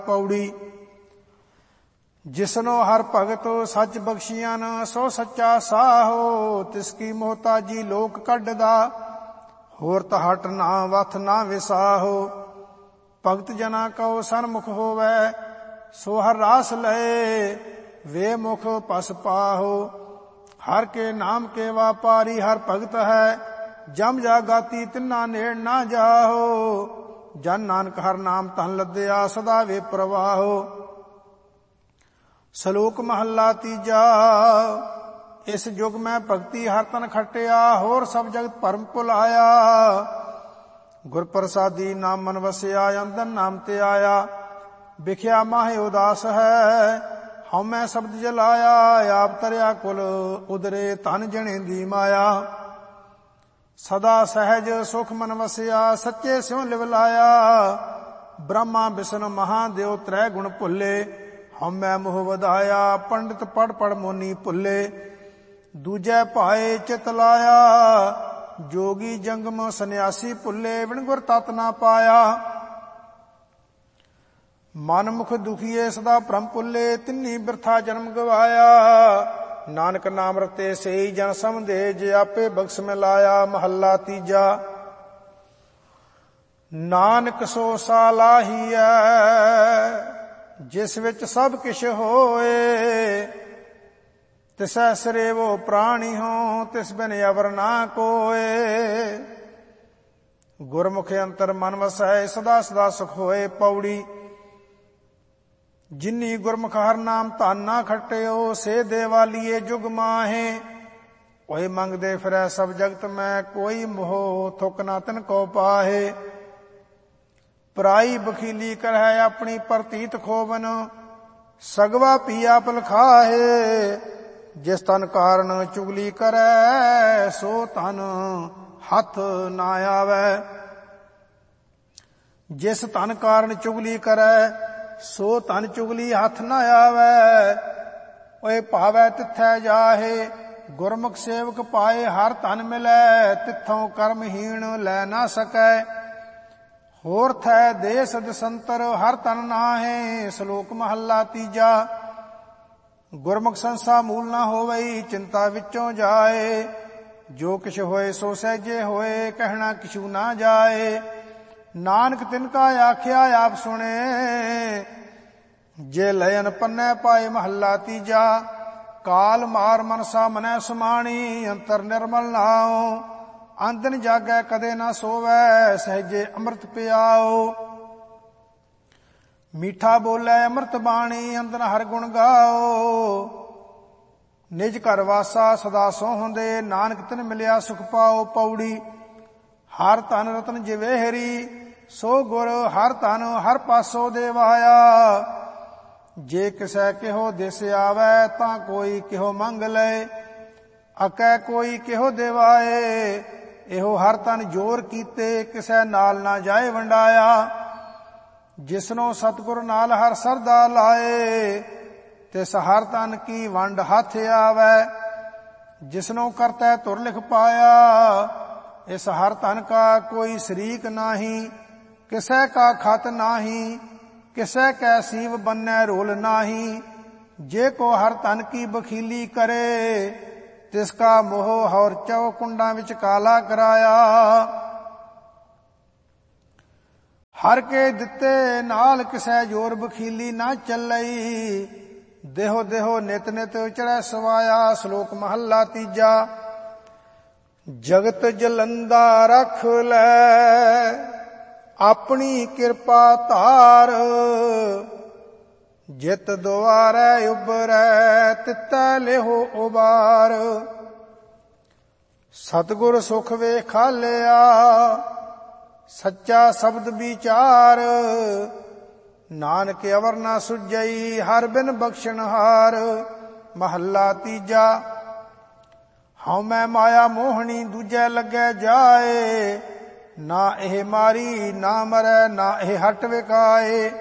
ਪੌੜੀ। ਜਿਸਨੋ ਹਰ ਭਗਤ ਸੱਚ ਬਖਸ਼ੀਆਂ ਨ, ਸੋ ਸੱਚਾ ਸਾਹੋ। ਤਿਸ ਕੀ ਮੋਹਤਾਜੀ ਲੋਕ ਕੱਢਦਾ, ਹੋਰ ਤਹਟ ਨਾ ਵਥ ਨਾ ਵਿਸਾਹੋ। ਭਗਤ ਜਨਾ ਕਉ ਸਨਮੁਖ ਹੋਵੈ, ਸੋ ਹਰ ਰਾਸ ਲਏ, ਵੇ ਮੁਖ ਪਸ ਪਾਹੋ। ਹਰ ਕੇ ਨਾਮ ਕੇ ਵਾਪਾਰੀ ਹਰ ਭਗਤ ਹੈ, ਜਮ ਜਾਗਾਤੀ ਤਿਨਾ ਨੇੜ ਨਾ ਜਾਹੋ। ਜਨ ਨਾਨਕ ਹਰ ਨਾਮ ਧਨ ਲੱਦਿਆ, ਸਦਾ ਵੇ ਪ੍ਰਵਾਹੋ। ਸ਼ਲੋਕ ਮਹੱਲਾ ਤੀਜਾ। ਇਸ ਯੁਗ ਮੈਂ ਭਗਤੀ ਹਰ ਤਨ ਖਟਿਆ, ਹੋਰ ਸਭ ਜਗਤ ਭਰਮ ਭੁਲਾਇਆ। ਗੁਰ ਪ੍ਰਸਾਦੀ ਨਾਮ ਮਨ ਵਸਿਆ, ਅੰਦਰ ਨਾਮ ਤੇ ਆਇਆ। ਵਿਖਿਆ ਮਾਹੇ ਉਦਾਸ ਹੈ, ਹਉਮੈ ਸ਼ਬਦ ਜਲਾਇਆ। ਆਪ ਤਰਿਆ ਕੁਲ ਉਦਰੇ, ਧਨ ਜਣੇ ਦੀ ਮਾਇਆ। ਸਦਾ ਸਹਿਜ ਸੁਖ ਮਨ ਵਸਿਆ, ਸੱਚੇ ਸਿਉ ਲਿਵ ਲਾਇਆ। ਬ੍ਰਹਮਾ ਵਿਸ਼ਨ ਮਹਾਦੇਵ ਤ੍ਰੈ ਗੁਣ ਭੁੱਲੇ, ਹਉਮੈ ਮੋਹ ਵਧਾਇਆ। ਪੰਡਿਤ ਪੜ ਪੜ ਮੋਨੀ ਭੁੱਲੇ, ਦੂਜੈ ਭਾਏ ਚਿਤ ਲਾਇਆ। ਜੋਗੀ ਜੰਗਮ ਸੰਨਿਆਸੀ ਭੁੱਲੇ, ਬਿਨ ਗੁਰ ਤਤ ਨਾ ਪਾਇਆ। ਮਨ ਮੁਖ ਦੁਖੀਏ ਸਦਾ ਭ੍ਰਮ ਭੁੱਲੇ, ਤਿੰਨੀ ਬਿਰਥਾ ਜਨਮ ਗਵਾਇਆ। ਨਾਨਕ ਨਾਮ ਰਤੇ ਸਈ ਜਨ ਸਮਝੇ, ਜੇ ਆਪੇ ਬਖਸ਼ ਮਿਲਾਇਆ। ਮਹੱਲਾ ਤੀਜਾ। ਨਾਨਕ ਸੋ ਸਾਲਾਹੀਐ, ਜਿਸ ਵਿੱਚ ਸਭ ਕਿਛ ਹੋਏ। ਤਿਸੈ ਸਰੇਵੋ ਪ੍ਰਾਣੀ ਹੋ, ਤਿਸ ਬਿਨ ਅਵਰ ਨਾ ਕੋਏ। ਗੁਰਮੁਖ ਅੰਤਰ ਮਨ ਵਸੈ, ਸਦਾ ਸਦਾ ਸੁਖ ਹੋਏ। ਪੌੜੀ। ਜਿਨੀ ਗੁਰਮੁਖ ਹਰ ਨਾਮ ਧਨ ਨਾ ਖਟਿਓ, ਸੇ ਦੇਵਾਲੀਏ ਜੁਗ ਮਾਹੇ। ਓਏ ਮੰਗਦੇ ਫਿਰੈ ਸਭ ਜਗਤ ਮੈਂ, ਕੋਈ ਮੋਹ ਥੁਕ ਨਾ ਤਿਨ ਕੋ ਪਾਹੇ। ਪਰਾਈ ਬਖੀਲੀ ਕਰਹਿ ਆਪਣੀ, ਪ੍ਰਤੀਤ ਖੋਵਨ ਸਗਵਾ ਪੀਆ ਪਲਖਾਹੇ। ਜਿਸ ਤਨ ਕਾਰਨ ਚੁਗਲੀ ਕਰੈ, ਸੋ ਤਨ ਹੱਥ ਨਾ ਆਵੈ। ਜਿਸ ਤਨ ਕਾਰਨ ਚੁਗਲੀ ਕਰੈ, ਸੋ ਤਨ ਚੁਗਲੀ ਹੱਥ ਨਾ ਆਵੈ। ਓਏ ਭਾਵੈ ਤਿੱਥੈ ਜਾਹੇ, ਗੁਰਮੁਖ ਸੇਵਕ ਪਾਏ। ਹਰ ਧਨ ਮਿਲੈ, ਤਿੱਥੋਂ ਕਰਮਹੀਣ ਲੈ ਨਾ ਸਕੈ। ਹੋਰ ਥੈ ਦੇਸ ਦਸੰਤਰ, ਹਰ ਤਨ ਨਾਹੇ। ਸ਼ਲੋਕ ਮਹੱਲਾ ਤੀਜਾ। ਗੁਰਮੁਖ ਸੰਸਾ ਮੂਲ ਨਾ ਹੋਵਈ, ਚਿੰਤਾ ਵਿੱਚੋਂ ਜਾਏ। ਜੋ ਕਿਛ ਹੋਏ ਸੋ ਸਹਿਜੇ ਹੋਏ, ਕਹਿਣਾ ਕਿਛੂ ਨਾ ਜਾਏ। ਨਾਨਕ ਤਿਨ ਕਾ ਆਖਿਆ ਆਪ ਸੁਣੇ, ਜੇ ਲयन ਪੰਨੈ ਪਾਏ। ਮਹੱਲਾ ਤੀਜਾ। ਕਾਲ ਮਾਰ ਮਨਸਾ ਮਨੈ ਸਮਾਣੀ, ਅੰਤਰ ਨਿਰਮਲ ਨਾਉ। ਆਂਦਨ ਜਾਗੈ ਕਦੇ ਨਾ ਸੋਵੈ, ਸਹਿਜੇ ਅੰਮ੍ਰਿਤ ਪਿਆਓ। ਮੀਠਾ ਬੋਲੇ ਅੰਮ੍ਰਿਤ ਬਾਣੀ, ਅੰਦਨ ਹਰ ਗੁਣ ਗਾਓ। ਨਿਜ ਘਰ ਵਾਸਾ ਸਦਾ ਸੋਹੰਦੇ, ਨਾਨਕ ਤਿਨ ਮਿਲਿਆ ਸੁਖ ਪਾਓ। ਪੌੜੀ। ਹਰ ਧਨ ਰਤਨ ਜਿਵੇਹਰੀ, ਸੋ ਗੁਰ ਹਰ ਧਨ ਹਰ ਪਾਸੋਂ ਦੇਵਾਇਆ। ਜੇ ਕਿਸੈ ਕਿਹੋ ਦਿਸ ਆਵੈ, ਤਾਂ ਕੋਈ ਕਿਹੋ ਮੰਗ ਲਏ। ਅਕੈ ਕੋਈ ਕਿਹੋ ਦੇਵਾਏ। ਇਹੋ ਹਰ ਤਨ ਜੋਰ ਕੀਤੇ, ਕਿਸੈ ਨਾਲ ਨਾ ਜਾਏ ਵੰਡਾਇਆ। ਜਿਸਨੋ ਸਤਿਗੁਰ ਨਾਲ ਹਰ ਸਰਦਾ ਲਾਏ, ਤਿਸ ਹਰ ਤਨ ਕੀ ਵੰਡ ਹੱਥ ਆਵੈ। ਜਿਸਨੋ ਕਰਤੈ ਧੁਰ ਲਿਖ ਪਾਇਆ, ਇਸ ਹਰ ਤਨ ਕਾ ਕੋਈ ਸ਼ਰੀਕ ਨਾਹੀ। ਕਿਸੈ ਕਾ ਖਤ ਨਾਹੀ, ਕਿਸੈ ਕੈ ਸੀਵ ਬੰਨੈ ਰੋਲ ਨਾਹੀ। ਜੇ ਕੋ ਹਰ ਤਨ ਕੀ ਬਖੀਲੀ ਕਰੇ, ਤਿਸ ਕਾ ਮੋਹ ਹੌਰ ਚੌ ਕੁੰਡਾਂ ਵਿੱਚ ਕਾਲਾ ਕਰਾਇਆ। ਹਰ ਕੇ ਦਿੱਤੇ ਨਾਲ ਕਿਸੈ ਜੋਰ ਬਖੀਲੀ ਨਾ ਚੱਲਈ। ਦੇਹੋ ਦੇਹੋ ਨਿਤ ਨਿਤ ਚੜੈ ਸਵਾਇਆ। ਸ਼ਲੋਕ ਮਹੱਲਾ ਤੀਜਾ। ਜਗਤ ਜਲੰਦਾ ਰਖ ਲੈ, ਆਪਣੀ ਕਿਰਪਾ ਧਾਰ। ਜਿਤ ਦੁਆਰੈ ਉਬਰੈ, ਤਿਤੈ ਲਿਹੋ ਉਬਾਰ। ਸਤਿਗੁਰ ਸੁਖ ਵੇਖਾਲਿਆ, ਸੱਚਾ ਸ਼ਬਦ ਵਿਚਾਰ। ਨਾਨਕ ਅਵਰ ਨਾ ਸੁਝਈ, ਹਰ ਬਿਨ ਬਖਸ਼ਣਹਾਰ। ਮਹੱਲਾ ਤੀਜਾ। ਹਉਮੈ ਮਾਇਆ ਮੋਹਣੀ, ਦੂਜੈ ਲੱਗੈ ਜਾਏ। ਨਾ ਇਹ ਮਾਰੀ ਨਾ ਮਰੈ, ਨਾ ਇਹ ਹਟ ਵਿਕਾਏ।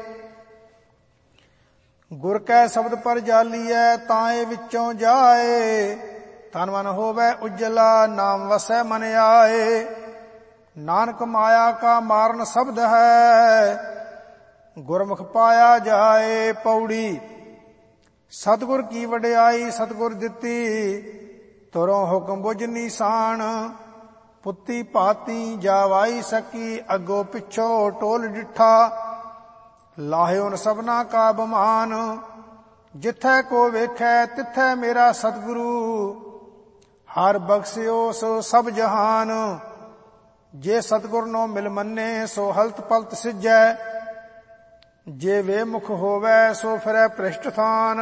ਗੁਰ ਕੈ ਸ਼ਬਦ ਪਰ ਜਾਲੀਐ, ਤਾਏ ਵਿੱਚੋਂ ਜਾਏ। ਤਨ ਮਨ ਹੋਵੈ ਉਜਲਾ, ਨਾਮ ਵਸੈ ਮਨ ਆਏ। ਨਾਨਕ ਮਾਇਆ ਕਾ ਮਾਰਨ ਸ਼ਬਦ ਹੈ, ਗੁਰਮੁਖ ਪਾਇਆ ਜਾਏ। ਪੌੜੀ ਸਤਿਗੁਰ ਕੀ ਵਡਿਆਈ ਸਤਿਗੁਰ ਦਿੱਤੀ, ਤੁਰੋਂ ਹੁਕਮ ਬੁਝ ਨੀਸਾਨ। ਪੁੱਤੀ ਭਾਤੀ ਜਾਵਾਈ ਸਕੀ, ਅੱਗੋਂ ਪਿੱਛੋਂ ਟੋਲ ਡਿੱਠਾ। ਲਾਹਿਓ ਨ ਸਭਨਾ ਕਾ ਬਮਾਨ, ਜਿੱਥੈ ਕੋ ਵੇਖੈ ਤਿੱਥੈ ਮੇਰਾ ਸਤਿਗੁਰੂ। ਹਰ ਬਖਸ਼ਿਓ ਸੋ ਸਭ ਜਹਾਨ, ਜੇ ਸਤਿਗੁਰ ਨੋ ਮਿਲ ਮੰਨੇ ਸੋ ਹਲਤ ਪਲਤ ਸਿਜੈ। ਜੇ ਵੇ ਮੁਖ ਹੋਵੈ ਸੋ ਫਿਰੈ ਭ੍ਰਿਸ਼ਟ ਥਾਨ।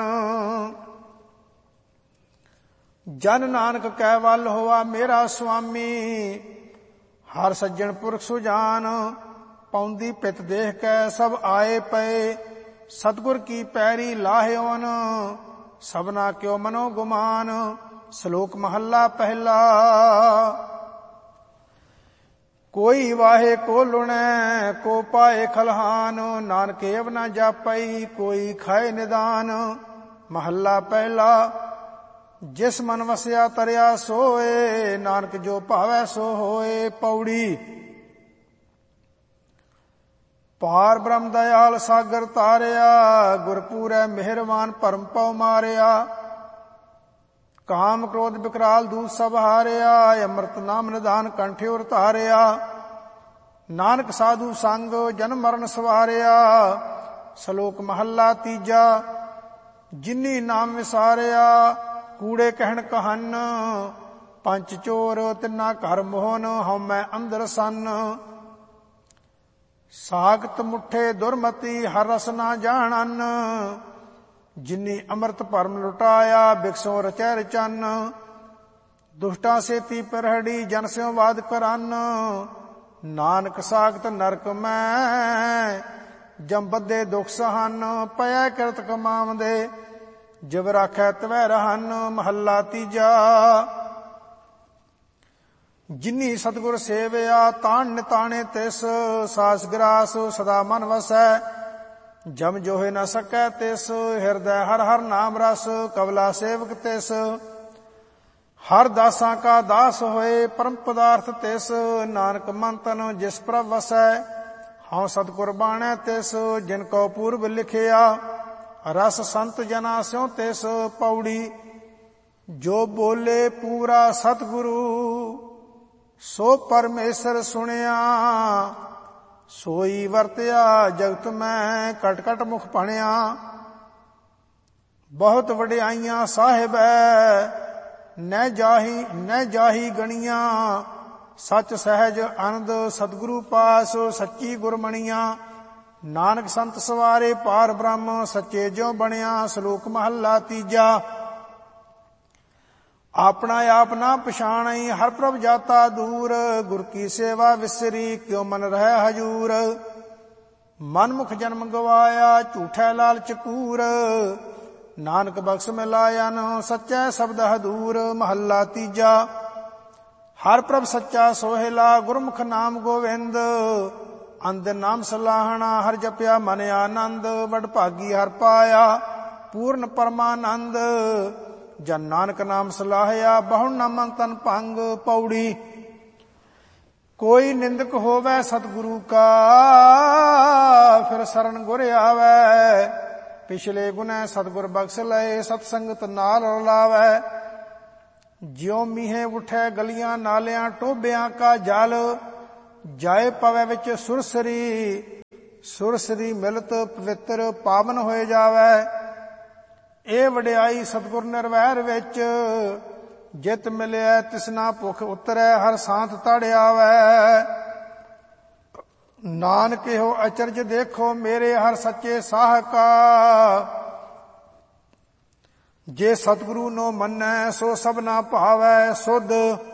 ਜਨ ਨਾਨਕ ਕੈ ਵੱਲ ਹੋਆ ਮੇਰਾ ਸੁਆਮੀ, ਹਰ ਸੱਜਣ ਪੁਰਖ ਸੁਜਾਨ। ਪਾਉਂਦੀ ਪਿਤ ਦੇਖ ਕੈ ਸਭ ਆਏ ਪਏ, ਸਤਿਗੁਰ ਕੀ ਪੈਰੀ ਲਾਹਿਓਨ। ਸਭਨਾ ਕਿਉ ਮਨੋ ਗੁਮਾਨ। ਸ਼ਲੋਕ ਮਹੱਲਾ ਪਹਿਲਾ। ਕੋਈ ਵਾਹੇ ਕੋ ਲੁਣੈ ਕੋ ਪਾਏ ਖਲਹਾਨ, ਨਾਨਕ ਏਵ ਨਾ ਜਾਪਈ ਕੋਈ ਖਾਏ ਨਿਦਾਨ। ਮਹੱਲਾ ਪਹਿਲਾ। ਜਿਸ ਮਨ ਵਸਿਆ ਤਰਿਆ ਸੋਏ, ਨਾਨਕ ਜੋ ਭਾਵੈ ਸੋ ਹੋਏ। ਪੌੜੀ ਪਾਰ ਬ੍ਰਹਮ ਦਇਆਲ ਸਾਗਰ ਤਾਰਿਆ, ਗੁਰਪੂਰੈ ਮਿਹਰਬਾਨ ਭਰਮ ਪਉ ਮਾਰਿਆ। ਕਾਮ ਕ੍ਰੋਧ ਵਿਕਰਾਲ ਦੂਤ ਸਭ ਹਾਰਿਆ, ਅੰਮ੍ਰਿਤ ਨਾਮ ਨਿਧਾਨ ਕੰਠੇ ਉਰ ਧਾਰਿਆ। ਨਾਨਕ ਸਾਧੂ ਸੰਗ ਜਨਮ ਮਰਨ ਸਵਾਰਿਆ। ਸ਼ਲੋਕ ਮਹੱਲਾ ਤੀਜਾ। ਜਿਨੀ ਨਾਮ ਵਿਸਾਰਿਆ ਕੂੜੇ ਕਹਿਣ ਕਹਨ, ਪੰਚ ਚੋਰ ਤਿੰਨਾ ਘਰ ਮੋਹਨ ਹਉਮੈ ਅੰਦਰ ਸੰਨ। ਸਾਖਤ ਮੁੱਠੇ ਦੁਰਮਤੀ ਹਰ ਰਸ ਨਾ ਜਾਣਨ, ਜਿਨੀ ਅੰਮ੍ਰਿਤ ਭਰਮ ਲੁਟਾਇਆ ਬਿਕਸੋਂ ਰਚੈ ਰਚਨ। ਦੁਸ਼ਟਾਂ ਸੇਤੀ ਪਰਹੜੀ ਜਨ ਸਿਉ ਵਾਦ ਕਰਨ, ਨਾਨਕ ਸਾਖਤ ਨਰਕ ਮੈਂ ਜਮ ਬੱਧੇ ਦੁਖ ਸਹਨ। ਪਇਆ ਕਿਰਤ ਕਮਾਵਦੇ ਜਿਵ ਰਾਖੈ ਤਵੈ ਰਹਨ। ਮਹੱਲਾ ਤੀਜਾ। ਜਿਨੀ ਸਤਿਗੁਰ ਸੇਵਿਆ ਤਾਣ ਨਿਤਾਣੇ ਤਿਸ, ਸਾਸ ਗਰਾਸ ਸਦਾ ਮਨ ਵਸੈ ਜਮ ਜੋਹਿ ਨ ਸਕੈ ਤਿਸ। ਹਿਰਦੈ ਹਰ ਹਰ ਨਾਮ ਰਸ ਕਵਲਾ ਸੇਵਕ ਤਿਸ, ਹਰ ਦਾਸਾਂ ਕਾ ਦਾਸ ਹੋਏ ਪਰਮ ਪਦਾਰਥ ਤਿਸ। ਨਾਨਕ ਮਨ ਤਨ ਜਿਸ ਪ੍ਰਭ ਵਸੈ, ਹਉ ਸਤਿਗੁਰ ਬਾਣੈ ਤਿਸ। ਜਿਨ ਕੋ ਪੂਰਬ ਲਿਖਿਆ ਰਸ ਸੰਤ ਜਨਾ ਸਿਉ ਤਿਸ। ਪੌੜੀ ਜੋ ਬੋਲੇ ਪੂਰਾ ਸਤਿਗੁਰੂ, ਸੋ ਪਰਮੇਸ਼ਰ ਸੁਣਿਆ। ਸੋਈ ਵਰਤਿਆ ਜਗਤ ਮੈਂ ਕਟ ਕਟ ਮੁਖ ਭਣਿਆ। ਬਹੁਤ ਵਡਿਆਈਆਂ ਸਾਹਿਬੈ ਨਹਿ ਜਾਹੀ ਗਣੀਆਂ। ਸੱਚ ਸਹਿਜ ਆਨੰਦ ਸਤਿਗੁਰੂ ਪਾਸ, ਸੱਚੀ ਗੁਰਮਣੀਆਂ। ਨਾਨਕ ਸੰਤ ਸਵਾਰੇ ਪਾਰ ਬ੍ਰਹਮ, ਸੱਚੇ ਜਿਉ ਬਣਿਆ। ਸ਼ਲੋਕ ਮਹੱਲਾ ਤੀਜਾ। ਆਪਣਾ ਆਪ ਨਾ ਪਛਾਣਈ ਹਰ ਪ੍ਰਭ ਜਾਤਾ ਦੂਰ, ਗੁਰ ਕੀ ਸੇਵਾ ਵਿਸਰੀ ਕਿਉ ਮਨ ਰਹਿ ਹਜੂਰ। ਮਨਮੁਖ ਜਨਮ ਗਵਾਇਆ ਝੂਠੈ ਲਾਲਚ ਕੂਰ, ਨਾਨਕ ਬਖਸ਼ ਮਿਲਾਇਨ ਸੱਚੈ ਸ਼ਬਦ ਹਦੂਰ। ਮਹੱਲਾ ਤੀਜਾ। ਹਰ ਪ੍ਰਭ ਸੱਚਾ ਸੋਹਿਲਾ ਗੁਰਮੁਖ ਨਾਮ ਗੋਵਿੰਦ, ਅੰਦ ਨਾਮ ਸਲਾਹਣਾ ਹਰ ਜਪਿਆ ਮਨ ਆਨੰਦ। ਵਡ ਭਾਗੀ ਹਰ ਪਾਇਆ ਪੂਰਨ ਪਰਮਾਨੰਦ, ਜਨ ਨਾਨਕ ਨਾਮ ਸਲਾਹਿਆ ਬਹੁ ਨਾਮੰ ਤਨ ਭੰਗ। ਪੌੜੀ ਕੋਈ ਨਿੰਦਕ ਹੋਵੈ ਸਤਿਗੁਰੂ ਕਾ, ਫਿਰ ਸਰਣ ਗੁਰ ਆਵੈ। ਪਿਛਲੇ ਗੁਨੈ ਸਤਿਗੁਰ ਬਖਸ਼ ਲਏ, ਸਤ ਸੰਗਤ ਨਾਲ ਰਲਾਵੈ। ਜਿਉ ਮੀਂਹੇ ਉਠੈ ਗਲੀਆਂ ਨਾਲਿਆਂ ਟੋਬਿਆਂ ਕਾ ਜਲ, ਜਾਏ ਪਵੈ ਵਿੱਚ ਸੁਰਸਰੀ। ਸੁਰਸਰੀ ਮਿਲਤ ਪਵਿੱਤਰ ਪਾਵਨ ਹੋਏ ਜਾਵੈ। ਇਹ ਵਡਿਆਈ ਸਤਿਗੁਰ ਨਿਰਵੈਰ ਵਿੱਚ, ਜਿਤ ਮਿਲਿਆ ਤਿਸਨਾ ਭੁਖ ਉਤਰੈ ਹਰ ਸਾਂਤ ਤੜ ਆਵੈ। ਨਾਨਕ ਇਹੋ ਅਚਰਜ ਦੇਖੋ ਮੇਰੇ ਹਰ ਸੱਚੇ ਸਾਹ ਕਾ, ਜੇ ਸਤਿਗੁਰੂ ਨੋ ਮੰਨੈ ਸੋ ਸਭਨਾ ਭਾਵੈ ਸੁਧ।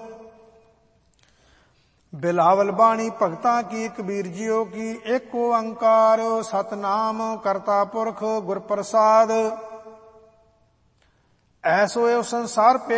ਬਿਲਾਵਲ ਬਾਣੀ ਭਗਤਾਂ ਕੀ ਕਬੀਰ ਜੀਓ ਕੀ, ਏਕ ਓੰਕਾਰ ਸਤਨਾਮ ਕਰਤਾ ਪੁਰਖ ਗੁਰ ਪ੍ਰਸਾਦ। ਐਸੋ ਇਹ ਸੰਸਾਰ